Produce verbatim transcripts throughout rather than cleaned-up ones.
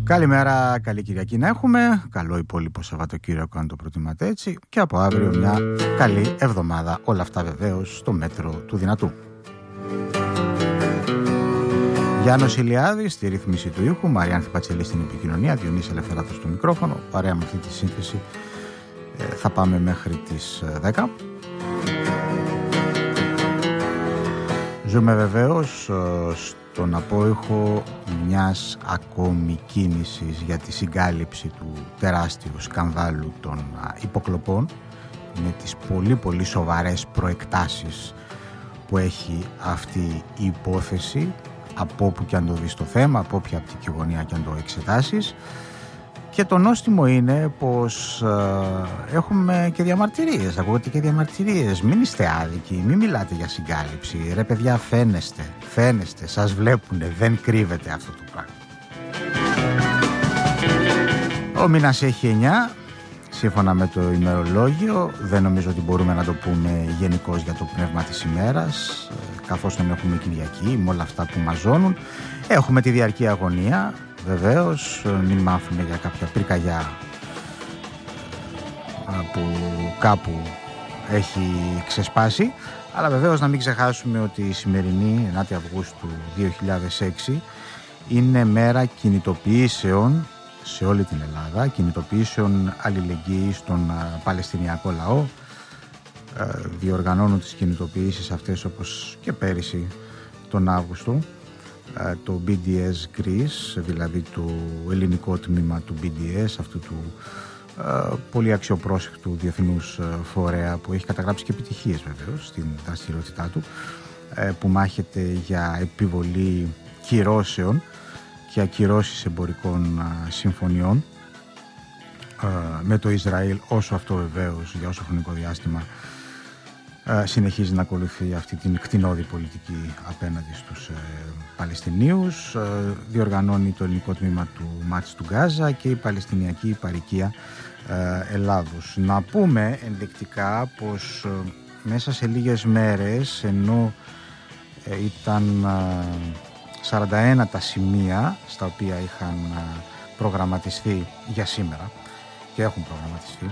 Καλημέρα, καλή Κυριακή να έχουμε. Καλό υπόλοιπο Σαββατοκύριακο, αν το προτιμάτε έτσι. Και από αύριο μια καλή εβδομάδα. Όλα αυτά βεβαίως στο μέτρο του δυνατού. Γιάννος Ηλιάδης στη ρύθμιση του ήχου, Μαριάνθη Πατσελή στην επικοινωνία, Διονύση Ελευθεράτος στο μικρόφωνο. Παρέα με αυτή τη σύνθεση ε, θα πάμε μέχρι τις δέκα. Ζούμε βεβαίως στον απόϊχο μιας ακόμη κίνησης για τη συγκάλυψη του τεράστιου σκανδάλου των υποκλοπών, με τις πολύ πολύ σοβαρές προεκτάσεις που έχει αυτή η υπόθεση, από όπου και αν το δεις το θέμα, από όποια οπτική γωνία και αν το εξετάσεις. Και το νόστιμο είναι πως ε, έχουμε και διαμαρτυρίες, ακούγονται και διαμαρτυρίες. Μην είστε άδικοι, μην μιλάτε για συγκάλυψη. Ρε παιδιά, φαίνεστε, φαίνεστε, σας βλέπουνε, δεν κρύβεται αυτό το πράγμα. Ο μήνας έχει εννιά, σύμφωνα με το ημερολόγιο. Δεν νομίζω ότι μπορούμε να το πούμε γενικώς για το πνεύμα της ημέρας, καθώς δεν έχουμε Κυριακή με όλα αυτά που μαζώνουν. Έχουμε τη διαρκή αγωνία. Βεβαίως, μην μάθουμε για κάποια πυρκαγιά που κάπου έχει ξεσπάσει, αλλά βεβαίως να μην ξεχάσουμε ότι η σημερινή ενάτη Αυγούστου δύο χιλιάδες έξι είναι μέρα κινητοποιήσεων σε όλη την Ελλάδα, κινητοποιήσεων αλληλεγγύης στον Παλαιστινιακό λαό. Διοργανώνουν τις κινητοποιήσεις αυτές όπως και πέρυσι τον Αύγουστο το μπι ντι ες Greece, δηλαδή το ελληνικό τμήμα του μπι ντι ες, αυτού του ε, πολύ αξιοπρόσεκτου διεθνούς φορέα που έχει καταγράψει και επιτυχίες βεβαίως στην δραστηριότητά του, ε, που μάχεται για επιβολή κυρώσεων και ακυρώσεις εμπορικών ε, συμφωνιών ε, με το Ισραήλ, όσο αυτό βεβαίως για όσο χρονικό διάστημα συνεχίζει να ακολουθεί αυτή την κτηνώδη πολιτική απέναντι στους ε, Παλαιστινίους. Ε, διοργανώνει το ελληνικό τμήμα του μάτς του Γκάζα και η Παλαιστινιακή Υπαρικία ε, Ελλάδος. Να πούμε ενδεικτικά πως ε, μέσα σε λίγες μέρες, ενώ ε, ήταν ε, σαράντα ένα τα σημεία στα οποία είχαν ε, προγραμματιστεί για σήμερα και έχουν προγραμματιστεί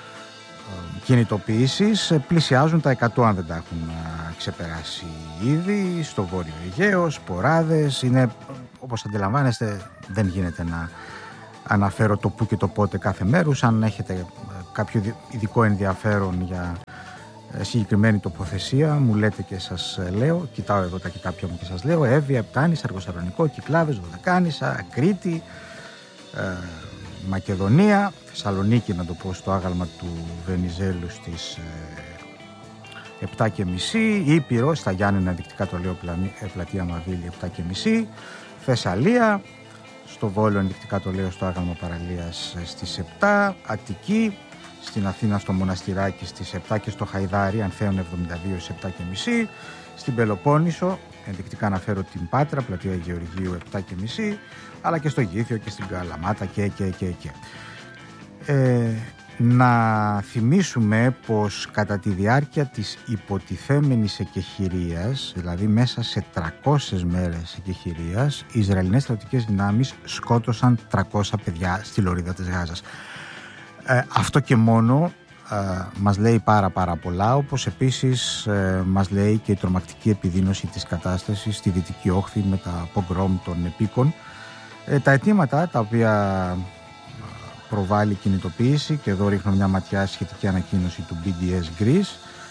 κινητοποιήσεις, πλησιάζουν τα εκατό αν δεν τα έχουν ξεπεράσει ήδη. Στο Βόρειο Αιγαίο, σποράδες. Είναι, όπως αντιλαμβάνεστε, δεν γίνεται να αναφέρω το που και το πότε κάθε μέρους. Αν έχετε κάποιο ειδικό ενδιαφέρον για συγκεκριμένη τοποθεσία, μου λέτε και σας λέω. Κοιτάω εδώ τα κοιτάπια μου και σας λέω: Εύβοια, Επτάνης, Αργοσαλονικό, Κυκλάδες, Δωδεκάνησα, Κρήτη, ε, Μακεδονία, Θεσσαλονίκη, να το πω στο άγαλμα του Βενιζέλου στις ε, επτά και μισή, Ήπειρο, στα Γιάννενα, ενδεικτικά το λέω, πλατεία Μαβίλη, επτά και μισή, Θεσσαλία, στο Βόλο, ενδεικτικά το λέω, στο άγαλμα Παραλίας στις επτά, Αττική, στην Αθήνα στο Μοναστηράκι στις επτά και στο Χαϊδάρι, Ανθέων εβδομήντα δύο στις επτά και μισή, στην Πελοπόννησο, ενδεικτικά αναφέρω την Πάτρα, πλατεία Γεωργίου επτά και μισή, αλλά και στο Γήθιο και στην Καλαμάτα και και και και. Ε, να θυμίσουμε πως κατά τη διάρκεια της υποτιθέμενης εκεχηρίας, δηλαδή μέσα σε τριακόσιες μέρες εκεχηρίας, οι Ισραηλινές στρατιωτικές δυνάμεις σκότωσαν τριακόσια παιδιά στη λωρίδα της Γάζας. Ε, αυτό και μόνο ε, μας λέει πάρα πάρα πολλά, όπως επίσης ε, μας λέει και η τρομακτική επιδείνωση της κατάστασης στη Δυτική Όχθη με τα πογκρόμ των επίκων. Ε, τα αιτήματα τα οποία προβάλλει κινητοποίηση, και εδώ ρίχνω μια ματιά σχετική ανακοίνωση του μπι ντι ες Greece,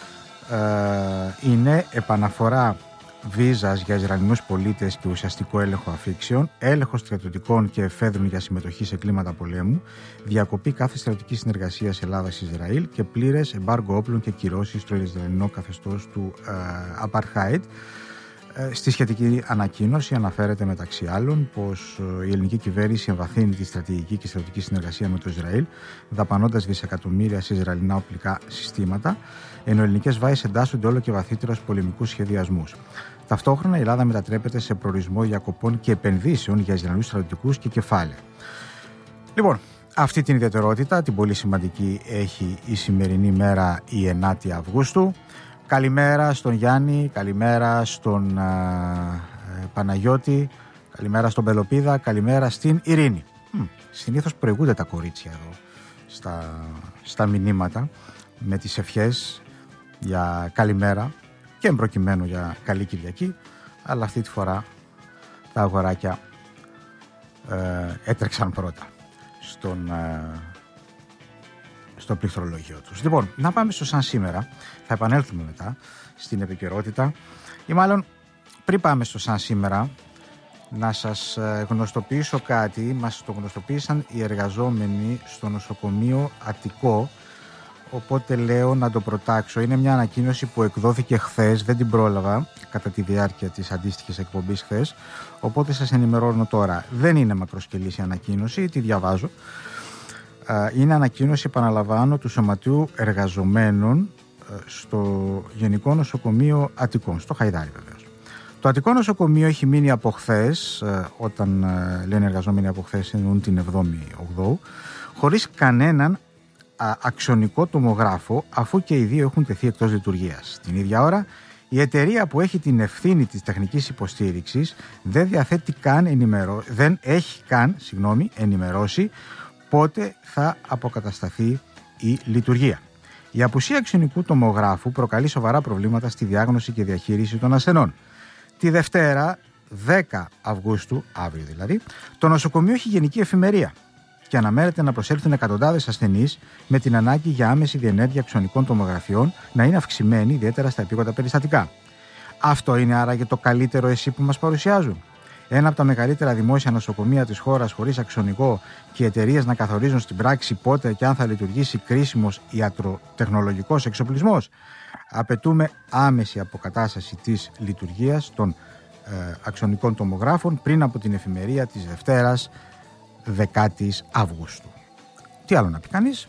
ε, είναι επαναφορά βίζας για Ισραηλινούς πολίτες και ουσιαστικό έλεγχο αφήξεων, έλεγχο στρατιωτικών και εφέδρων για συμμετοχή σε κλίματα πολέμου, διακοπή κάθε στρατιωτικής συνεργασίας Ελλάδας-Ισραήλ και πλήρες εμπάργκο όπλων και κυρώσεις στο Ισραηλινό καθεστώς του ε, Apartheid. Στη σχετική ανακοίνωση αναφέρεται μεταξύ άλλων πως η ελληνική κυβέρνηση εμβαθύνει τη στρατηγική και στρατιωτική συνεργασία με το Ισραήλ, δαπανώντας δισεκατομμύρια σε Ισραηλινά οπλικά συστήματα, ενώ οι ελληνικές βάσεις εντάσσονται όλο και βαθύτερα στους πολεμικούς σχεδιασμούς. Ταυτόχρονα η Ελλάδα μετατρέπεται σε προορισμό διακοπών και επενδύσεων για Ισραηλινούς στρατιωτικούς και κεφάλαια. Λοιπόν, αυτή την ιδιαιτερότητα, την πολύ σημαντική, έχει η σημερινή μέρα, η ενάτη Αυγούστου. Καλημέρα στον Γιάννη, καλημέρα στον α, ε, Παναγιώτη, καλημέρα στον Πελοπίδα, καλημέρα στην Ειρήνη. Συνήθως προηγούνται τα κορίτσια εδώ στα, στα μηνύματα με τις ευχές για καλημέρα και εμπροκειμένου για καλή Κυριακή, αλλά αυτή τη φορά τα αγοράκια ε, έτρεξαν πρώτα στον, ε, στο πληκτρολόγιο τους. Λοιπόν, να πάμε στο σαν σήμερα, θα επανέλθουμε μετά στην επικαιρότητα, ή μάλλον πριν πάμε στο σαν σήμερα, να σας γνωστοποιήσω κάτι. Μας το γνωστοποίησαν οι εργαζόμενοι στο νοσοκομείο Αττικό, οπότε λέω να το προτάξω. Είναι μια ανακοίνωση που εκδόθηκε χθες, δεν την πρόλαβα κατά τη διάρκεια της αντίστοιχης εκπομπής χθες, οπότε σας ενημερώνω τώρα. Δεν είναι μακροσκελής η ανακοίνωση, τη διαβάζω. Είναι ανακοίνωση, επαναλαμβάνω, του Σωματείου Εργαζομένων στο Γενικό Νοσοκομείο Αττικών, στο Χαϊδάρι βεβαίως. Το Αττικό Νοσοκομείο έχει μείνει από χθες, όταν λένε εργαζόμενοι από χθες, εννοούν την εβδόμη Οκτώου, χωρίς κανέναν αξονικό τομογράφο, αφού και οι δύο έχουν τεθεί εκτός λειτουργίας. Την ίδια ώρα, η εταιρεία που έχει την ευθύνη της τεχνικής υποστήριξης δεν διαθέτει καν ενημερώ... δεν έχει καν συγγνώμη, ενημερώσει πότε θα αποκατασταθεί η λειτουργία. Η απουσία αξονικού τομογράφου προκαλεί σοβαρά προβλήματα στη διάγνωση και διαχείριση των ασθενών. Τη Δευτέρα, δέκα Αυγούστου, αύριο δηλαδή, το νοσοκομείο έχει γενική εφημερία και αναμένεται να προσέλθουν εκατοντάδες ασθενείς, με την ανάγκη για άμεση διενέργεια αξονικών τομογραφιών να είναι αυξημένη, ιδιαίτερα στα επίγοντα περιστατικά. Αυτό είναι άραγε το καλύτερο εσύ που μας παρουσιάζουν? Ένα από τα μεγαλύτερα δημόσια νοσοκομεία της χώρας χωρίς αξονικό και οι εταιρείες να καθορίζουν στην πράξη πότε και αν θα λειτουργήσει κρίσιμος ιατροτεχνολογικός εξοπλισμός? Απαιτούμε άμεση αποκατάσταση της λειτουργίας των ε, αξονικών τομογράφων πριν από την εφημερία της Δευτέρας δέκα Αυγούστου. Τι άλλο να πει κανείς?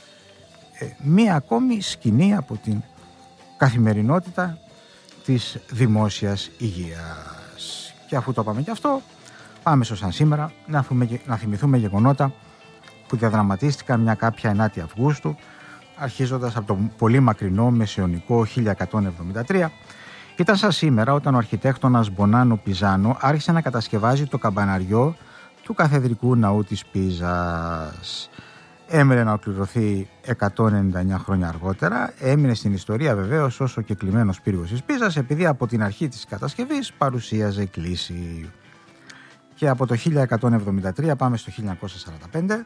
Ε, μία ακόμη σκηνή από την καθημερινότητα της δημόσιας υγείας. Και αφού το πάμε και αυτό, πάμε στο σαν σήμερα να, φούμε, να θυμηθούμε γεγονότα που διαδραματίστηκαν μια κάποια ενάτη Αυγούστου, αρχίζοντας από το πολύ μακρινό μεσαιωνικό χίλια εκατόν εβδομήντα τρία. Ήταν σαν σήμερα όταν ο αρχιτέκτονας Μπονάνο Πιζάνο άρχισε να κατασκευάζει το καμπαναριό του καθεδρικού ναού της Πίζας. Έμενε να ολοκληρωθεί εκατόν ενενήντα εννιά χρόνια αργότερα. Έμεινε στην ιστορία βεβαίως ως ο κεκλειμένος πύργος της Πίζας, επειδή από την αρχή της κατασκευής παρουσίαζε κλίση. Και από το χίλια εκατόν εβδομήντα τρία πάμε στο χίλια εννιακόσια σαράντα πέντε.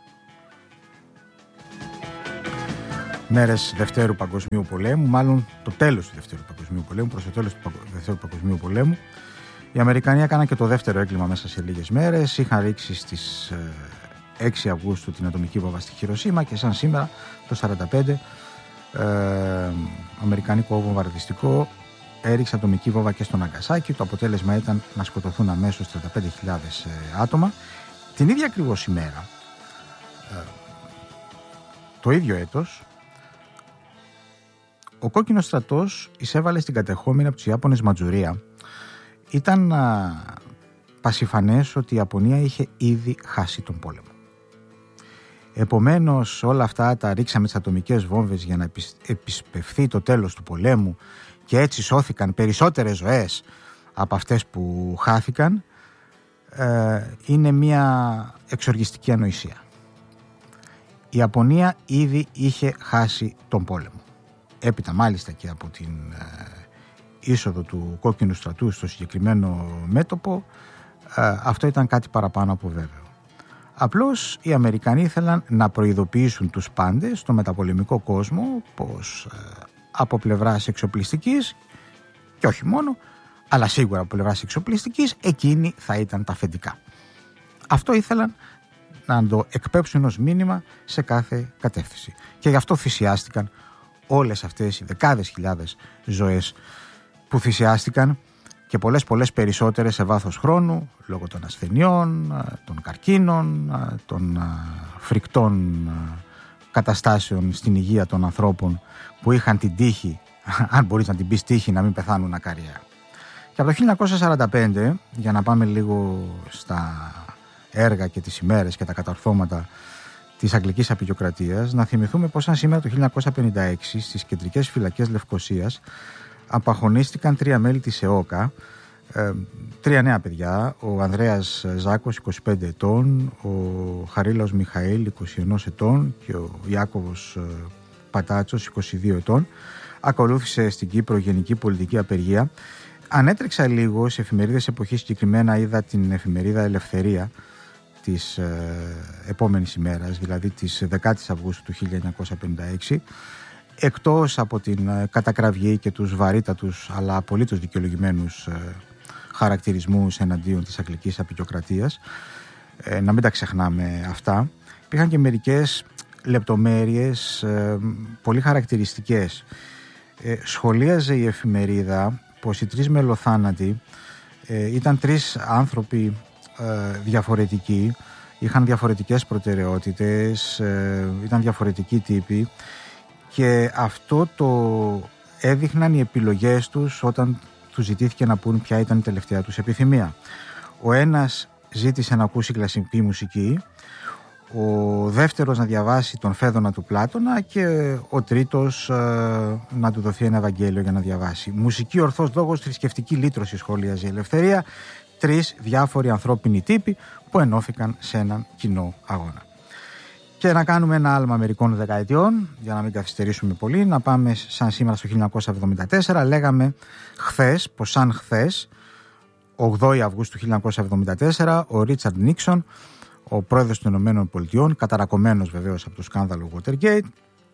Μέρες Δευτέρου Παγκοσμίου Πολέμου, μάλλον το τέλος του Δευτέρου Παγκοσμίου Πολέμου, προς το τέλος του Δευτέρου Παγκοσμίου Πολέμου. Οι Αμερικανοί έκαναν και το δεύτερο έγκλημα μέσα σε λίγες μέρες. Είχαν ρίξει στις έξι Αυγούστου την ατομική βόμβα στη Χιροσίμα και σαν σήμερα το σαράντα πέντε ε, αμερικανικό βομβαρδιστικό έριξε ατομική βόμβα και στο Ναγκασάκι. Το αποτέλεσμα ήταν να σκοτωθούν αμέσως τριάντα πέντε χιλιάδες άτομα. Την ίδια ακριβώς ημέρα, ε, το ίδιο έτος, ο κόκκινος στρατός εισέβαλε στην κατεχόμενη από τους Ιάπωνες Μαντζουρία. Ήταν α, πασιφανές ότι η Ιαπωνία είχε ήδη χάσει τον πόλεμο. Επομένως όλα αυτά τα ρίξαμε τις ατομικές βόμβες για να επισπευθεί το τέλος του πολέμου και έτσι σώθηκαν περισσότερες ζωές από αυτές που χάθηκαν. Ε, είναι μια εξοργιστική ανοησία. Η Ιαπωνία ήδη είχε χάσει τον πόλεμο. Έπειτα μάλιστα και από την ε, είσοδο του κόκκινου στρατού στο συγκεκριμένο μέτωπο, ε, αυτό ήταν κάτι παραπάνω από βέβαιο. Απλώς οι Αμερικανοί ήθελαν να προειδοποιήσουν τους πάντες στο μεταπολεμικό κόσμο πως ε, από πλευράς εξοπλιστικής, και όχι μόνο, αλλά σίγουρα από πλευράς εξοπλιστικής, εκείνοι θα ήταν τα αφεντικά. Αυτό ήθελαν να το εκπέψουν ως μήνυμα σε κάθε κατεύθυνση. Και γι' αυτό θυσιάστηκαν όλες αυτές οι δεκάδες χιλιάδες ζωές που θυσιάστηκαν και πολλές πολλές περισσότερες σε βάθος χρόνου λόγω των ασθενειών, των καρκίνων, των φρικτών καταστάσεων στην υγεία των ανθρώπων που είχαν την τύχη, αν μπορείς να την πεις τύχη, να μην πεθάνουν ακαριέα. Και από το χίλια εννιακόσια σαράντα πέντε, για να πάμε λίγο στα έργα και τις ημέρες και τα καταρθώματα της Αγγλικής Απεικιοκρατίας, να θυμηθούμε πως σαν σήμερα το χίλια εννιακόσια πενήντα έξι στις κεντρικές φυλακές Λευκωσίας απαγχωνίστηκαν τρία μέλη της ΕΟΚΑ Ε, τρία νέα παιδιά, ο Ανδρέας Ζάκος είκοσι πέντε ετών, ο Χαρίλαος Μιχαήλ είκοσι ένα ετών και ο Ιάκωβος Πατάτσος είκοσι δύο ετών. Ακολούθησε στην Κύπρο γενική πολιτική απεργία. Ανέτρεξα λίγο σε εφημερίδες εποχής, συγκεκριμένα είδα την εφημερίδα Ελευθερία της ε, επόμενης ημέρας, δηλαδή της δέκατης Αυγούστου του χίλια εννιακόσια πενήντα έξι. Εκτός από την ε, κατακραυγή και τους βαρύτατους αλλά απολύτως δικαιολογημένους ε, χαρακτηρισμούς εναντίον της αγγλικής απεικιοκρατίας, ε, να μην τα ξεχνάμε αυτά, υπήρχαν και μερικές λεπτομέρειες ε, πολύ χαρακτηριστικές. Ε, σχολίαζε η εφημερίδα πως οι τρεις μελοθάνατοι ε, ήταν τρεις άνθρωποι ε, διαφορετικοί, είχαν διαφορετικές προτεραιότητες, ε, ήταν διαφορετικοί τύποι, και αυτό το έδειχναν οι επιλογές τους όταν τους ζητήθηκε να πούν ποια ήταν η τελευταία τους επιθυμία. Ο ένας ζήτησε να ακούσει κλασική μουσική, ο δεύτερος να διαβάσει τον Φέδωνα του Πλάτωνα και ο τρίτος ε, να του δοθεί ένα Ευαγγέλιο για να διαβάσει. Μουσική, ορθός λόγος, θρησκευτική λύτρωση, σχολίαζε η Ελευθερία. Τρεις διάφοροι ανθρώπινοι τύποι που ενώθηκαν σε έναν κοινό αγώνα. Και να κάνουμε ένα άλμα μερικών δεκαετιών, για να μην καθυστερήσουμε πολύ, να πάμε σαν σήμερα στο χίλια εννιακόσια εβδομήντα τέσσερα. Λέγαμε χθες, πως σαν χθες, ογδόη Αυγούστου χίλια εννιακόσια εβδομήντα τέσσερα, ο Ρίτσαρντ Νίξον, ο πρόεδρος των Ηνωμένων Πολιτειών, καταρακωμένος βεβαίως από το σκάνδαλο Watergate,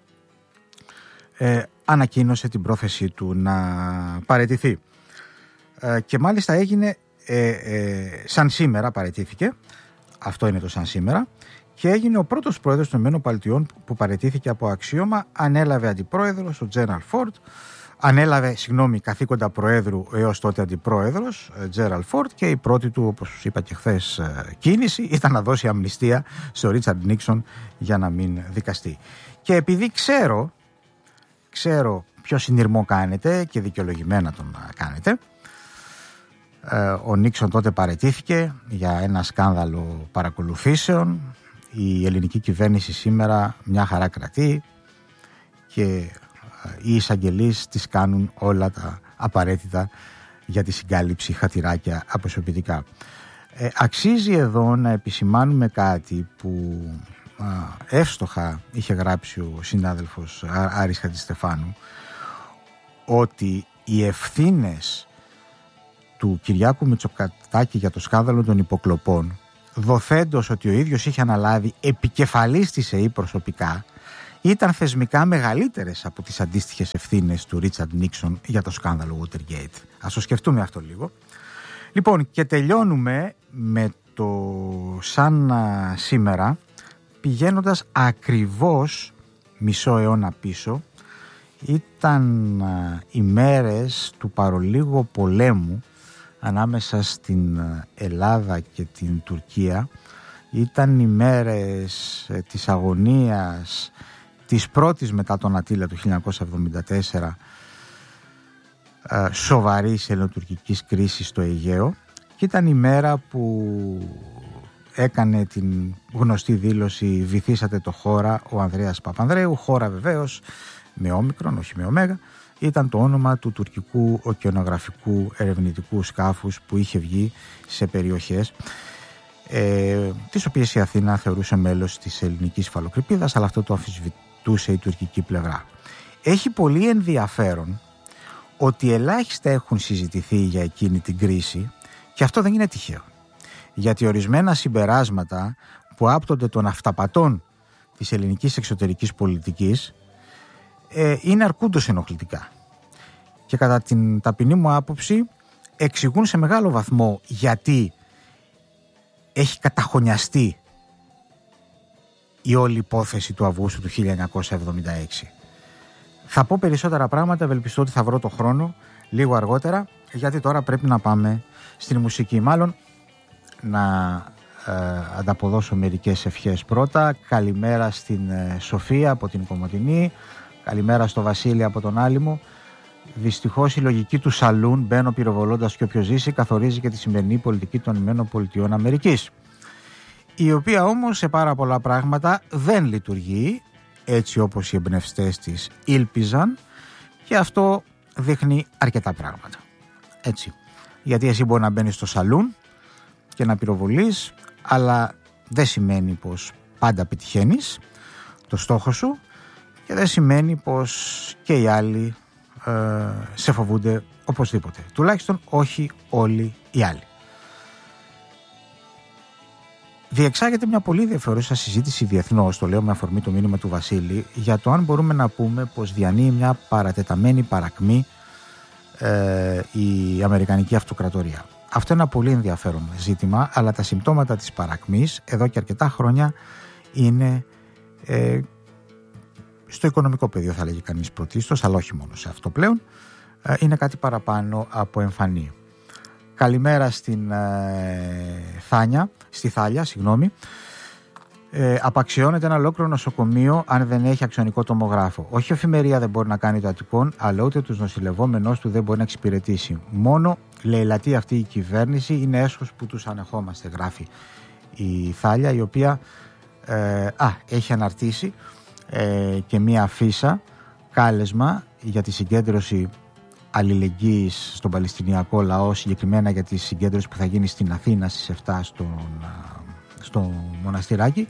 ε, ανακοίνωσε την πρόθεσή του να παραιτηθεί. Ε, και μάλιστα έγινε ε, ε, σαν σήμερα, παραιτήθηκε, αυτό είναι το σαν σήμερα, και έγινε ο πρώτος πρόεδρος των Ηνωμένων Πολιτειών που παραιτήθηκε από αξίωμα. Ανέλαβε αντιπρόεδρος ο Τζέραλντ Φόρντ, ανέλαβε, συγγνώμη, καθήκοντα προέδρου έως τότε αντιπρόεδρος Τζέραλντ Φόρντ, και η πρώτη του, όπως είπα και χθες, κίνηση ήταν να δώσει αμνηστία στο Ρίτσαρντ Νίξον για να μην δικαστεί. Και επειδή ξέρω, ξέρω ποιο συνειρμό κάνετε και δικαιολογημένα τον κάνετε, ο Νίξον τότε παραιτήθηκε για ένα σκάνδαλο παρακολουθήσεων. Η ελληνική κυβέρνηση σήμερα μια χαρά κρατεί και οι εισαγγελείς τις κάνουν όλα τα απαραίτητα για τη συγκάλυψη χατηράκια αποσωπητικά. Ε, αξίζει εδώ να επισημάνουμε κάτι που α, εύστοχα είχε γράψει ο συνάδελφος Άρης Χατζηστεφάνου, ότι οι ευθύνες του Κυριάκου Μητσοτάκη για το σκάνδαλο των υποκλοπών, δοθέντος ότι ο ίδιος είχε αναλάβει επικεφαλής της ΕΕ προσωπικά, ήταν θεσμικά μεγαλύτερες από τις αντίστοιχες ευθύνες του Ρίτσαρντ Νίξον για το σκάνδαλο Watergate. Ας το σκεφτούμε αυτό λίγο. Λοιπόν, και τελειώνουμε με το σαν σήμερα, πηγαίνοντας ακριβώς μισό αιώνα πίσω. Ήταν οι μέρες του παρολίγο πολέμου ανάμεσα στην Ελλάδα και την Τουρκία. Ήταν οι μέρες της αγωνίας της πρώτης μετά τον Αττήλα του χίλια εννιακόσια εβδομήντα τέσσερα σοβαρής ελληνοτουρκικής κρίσης στο Αιγαίο, και ήταν η μέρα που έκανε την γνωστή δήλωση «Βυθίσατε το χώρα» ο Ανδρέας Παπανδρέου. Χώρα βεβαίως με όμικρον, όχι με ωμέγα. Ήταν το όνομα του τουρκικού οκεανογραφικού ερευνητικού σκάφους που είχε βγει σε περιοχές ε, τις οποίες η Αθήνα θεωρούσε μέλος της ελληνικής υφαλοκρηπίδας, αλλά αυτό το αμφισβητούσε η τουρκική πλευρά. Έχει πολύ ενδιαφέρον ότι ελάχιστα έχουν συζητηθεί για εκείνη την κρίση, και αυτό δεν είναι τυχαίο, γιατί ορισμένα συμπεράσματα που άπτονται των αυταπατών της ελληνικής εξωτερικής πολιτικής ε, είναι αρκούντως ενοχλητικά, και κατά την ταπεινή μου άποψη εξηγούν σε μεγάλο βαθμό γιατί έχει καταχωνιαστεί η όλη υπόθεση του Αυγούστου του χίλια εννιακόσια εβδομήντα έξι. Θα πω περισσότερα πράγματα, ευελπιστώ ότι θα βρω το χρόνο λίγο αργότερα, γιατί τώρα πρέπει να πάμε στην μουσική. Μάλλον να ε, ανταποδώσω μερικές ευχές πρώτα. Καλημέρα στην ε, Σοφία από την Κομοτηνή, καλημέρα στο Βασίλη από τον Άλυμο. Δυστυχώς η λογική του σαλούν, μπαίνω πυροβολώντας και όποιος ζήσει, καθορίζει και τη σημερινή πολιτική των Ηνωμένων Πολιτειών Αμερικής, η οποία όμως σε πάρα πολλά πράγματα δεν λειτουργεί έτσι όπως οι εμπνευστές της ήλπιζαν, και αυτό δείχνει αρκετά πράγματα. Έτσι. Γιατί εσύ μπορεί να μπαίνεις στο σαλούν και να πυροβολείς, αλλά δεν σημαίνει πως πάντα πετυχαίνεις το στόχο σου και δεν σημαίνει πως και οι άλλοι ε, σε φοβούνται οπωσδήποτε. Τουλάχιστον όχι όλοι οι άλλοι. Διεξάγεται μια πολύ ενδιαφέρουσα συζήτηση διεθνώς, το λέω με αφορμή το μήνυμα του Βασίλη, για το αν μπορούμε να πούμε πως διανύει μια παρατεταμένη παρακμή ε, η Αμερικανική Αυτοκρατορία. Αυτό είναι ένα πολύ ενδιαφέρον ζήτημα, αλλά τα συμπτώματα της παρακμής εδώ και αρκετά χρόνια είναι ε, στο οικονομικό πεδίο, θα λέγει κανείς πρωτίστως, αλλά όχι μόνο σε αυτό πλέον, ε, είναι κάτι παραπάνω από εμφανή. Καλημέρα στην ε, Θάνια, στη Θάλια, συγγνώμη. Ε, απαξιώνεται ένα ολόκληρο νοσοκομείο αν δεν έχει αξιονικό τομογράφο. Όχι η εφημερία δεν μπορεί να κάνει το Αττικών, αλλά ούτε τους νοσηλευόμενους του δεν μπορεί να εξυπηρετήσει. Μόνο λαιλατή αυτή η κυβέρνηση, είναι έσχος που τους ανεχόμαστε, γράφει η Θάλια, η οποία ε, α, έχει αναρτήσει ε, και μία αφίσα κάλεσμα για τη συγκέντρωση αλληλεγγύης στον Παλαιστινιακό λαό, συγκεκριμένα για τη συγκέντρωση που θα γίνει στην Αθήνα στις επτά στον, στο Μοναστηράκι.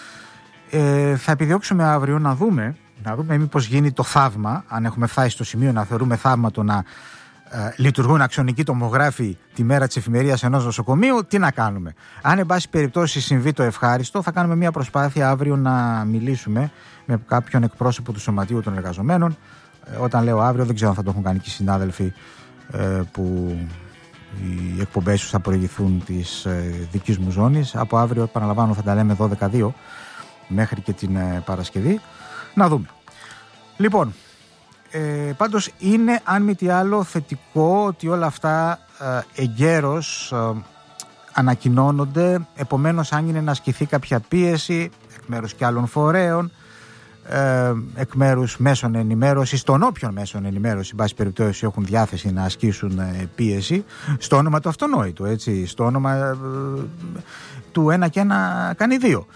Ε, θα επιδιώξουμε αύριο να δούμε, να δούμε μήπως γίνει το θαύμα, αν έχουμε φτάσει στο σημείο να θεωρούμε θαύμα το να ε, λειτουργούν αξιονικοί τομογράφοι τη μέρα της εφημερίας ενός νοσοκομείου, τι να κάνουμε. Αν εν πάση περιπτώσει συμβεί το ευχάριστο, θα κάνουμε μια προσπάθεια αύριο να μιλήσουμε με κάποιον εκπρόσωπο του Σωματείου των Εργαζομένων. Όταν λέω αύριο, δεν ξέρω αν θα το έχουν κάνει και οι συνάδελφοι ε, που οι εκπομπές τους θα προηγηθούν της ε, δικής μου ζώνης. Από αύριο, επαναλαμβάνω, θα τα λέμε δώδεκα δύο μέχρι και την ε, Παρασκευή. Να δούμε. Λοιπόν, ε, πάντως είναι, αν μη τι άλλο, θετικό ότι όλα αυτά ε, εγκαίρως ε, ανακοινώνονται. Επομένως, αν είναι να ασκηθεί κάποια πίεση εκ μέρους και άλλων φορέων, Ε, εκ μέρους μέσων ενημέρωσης, των όποιων μέσων ενημέρωσης, εν πάση περιπτώσει, έχουν διάθεση να ασκήσουν ε, πίεση στο όνομα του αυτονόητου, έτσι, στο όνομα ε, του ένα και ένα κάνει δύο,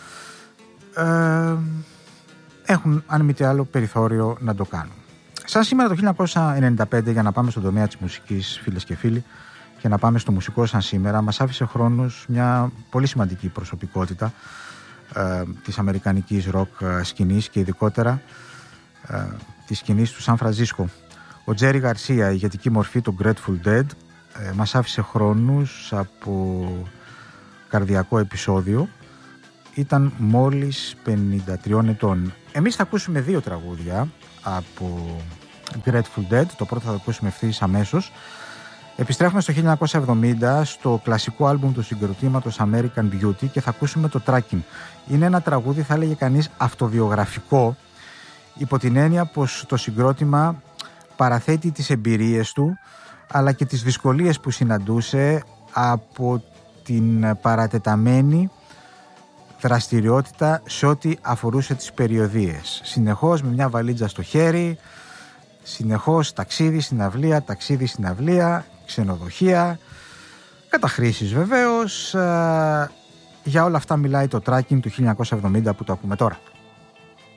ε, έχουν, αν μη τι άλλο, περιθώριο να το κάνουν. Σαν σήμερα το χίλια εννιακόσια ενενήντα πέντε, για να πάμε στον τομέα της μουσικής, φίλες και φίλοι, και να πάμε στο μουσικό σαν σήμερα, μας άφησε χρόνος μια πολύ σημαντική προσωπικότητα Ε, της αμερικανικής ροκ ε, σκηνής και ειδικότερα ε, της σκηνής του Σαν Φρανσίσκο. Ο Τζέρι Γκαρσία, η ηγετική μορφή του Grateful Dead, ε, μας άφησε χρόνους από καρδιακό επεισόδιο. Ήταν μόλις πενήντα τριών ετών. Εμείς θα ακούσουμε δύο τραγούδια από Grateful Dead. Το πρώτο θα το ακούσουμε ευθύς αμέσως. Επιστρέφουμε στο χίλια εννιακόσια εβδομήντα στο κλασικό άλμπουμ του συγκροτήματος American Beauty και θα ακούσουμε το Tracking. Είναι ένα τραγούδι, θα έλεγε κανείς, αυτοβιογραφικό, υπό την έννοια πως το συγκρότημα παραθέτει τις εμπειρίες του αλλά και τις δυσκολίες που συναντούσε από την παρατεταμένη δραστηριότητα σε ό,τι αφορούσε τις περιοδίες. Συνεχώς με μια βαλίτσα στο χέρι, συνεχώς ταξίδι στην αυλία, ταξίδι στην αυλία, ξενοδοχεία, καταχρήσεις βεβαίως. Για όλα αυτά μιλάει το Tracking του χίλια εννιακόσια εβδομήντα που το ακούμε τώρα.